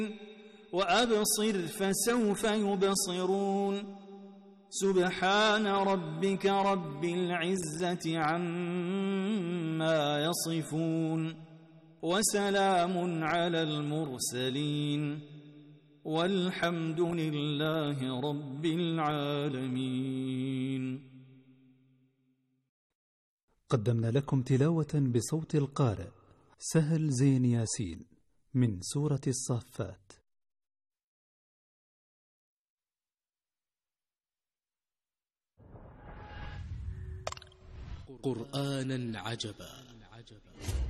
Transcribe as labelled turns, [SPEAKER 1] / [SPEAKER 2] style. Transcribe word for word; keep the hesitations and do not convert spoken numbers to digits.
[SPEAKER 1] وأبصر فسوف يبصرون سبحان ربك رب العزة عما يصفون وسلام على المرسلين والحمد لله رب العالمين.
[SPEAKER 2] قدمنا لكم تلاوة بصوت القارئ سهل زين ياسين من سورة الصافات.
[SPEAKER 3] قرآنا عجبا